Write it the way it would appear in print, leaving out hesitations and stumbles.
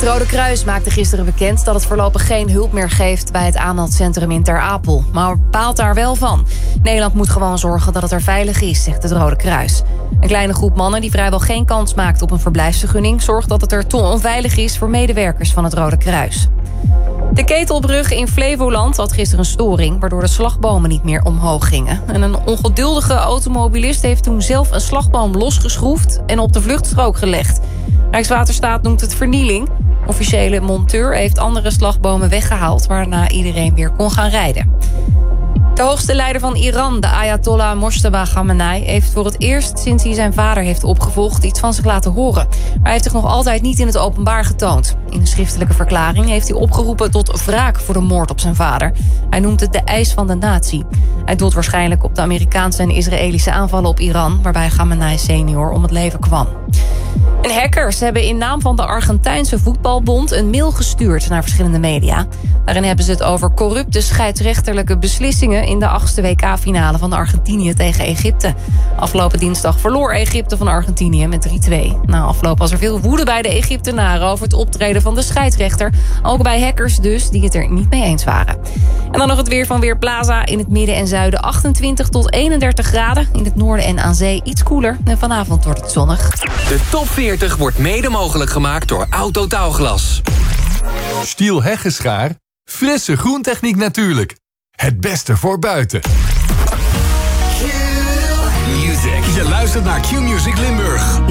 Het Rode Kruis maakte gisteren bekend dat het voorlopig geen hulp meer geeft bij het aanmeldcentrum in Ter Apel. Maar baalt daar wel van. Nederland moet gewoon zorgen dat het er veilig is, zegt het Rode Kruis. Een kleine groep mannen die vrijwel geen kans maakt op een verblijfsvergunning zorgt dat het er te onveilig is voor medewerkers van het Rode Kruis. De ketelbrug in Flevoland had gisteren een storing, waardoor de slagbomen niet meer omhoog gingen. En een ongeduldige automobilist heeft toen zelf een slagboom losgeschroefd en op de vluchtstrook gelegd. Rijkswaterstaat noemt het vernieling. Officiële monteur heeft andere slagbomen weggehaald, waarna iedereen weer kon gaan rijden. De hoogste leider van Iran, de Ayatollah Mojtaba Khamenei, heeft voor het eerst sinds hij zijn vader heeft opgevolgd iets van zich laten horen. Maar hij heeft zich nog altijd niet in het openbaar getoond. In een schriftelijke verklaring heeft hij opgeroepen tot wraak voor de moord op zijn vader. Hij noemt het de eis van de natie. Hij doelt waarschijnlijk op de Amerikaanse en Israëlische aanvallen op Iran, waarbij Khamenei senior om het leven kwam. En hackers hebben in naam van de Argentijnse voetbalbond een mail gestuurd naar verschillende media. Daarin hebben ze het over corrupte scheidsrechterlijke beslissingen in de 8e WK-finale van Argentinië tegen Egypte. Afgelopen dinsdag verloor Egypte van Argentinië met 3-2. Na afloop was er veel woede bij de Egyptenaren over het optreden van de scheidsrechter. Ook bij hackers dus, die het er niet mee eens waren. En dan nog het weer van Weerplaza. In het midden en zuiden 28 tot 31 graden. In het noorden en aan zee iets koeler. En vanavond wordt het zonnig. De top 40 wordt mede mogelijk gemaakt door Autotaalglas. Stiel heggeschaar. Frisse groentechniek natuurlijk. Het beste voor buiten. Q-Music. Je luistert naar Q-Music Limburg.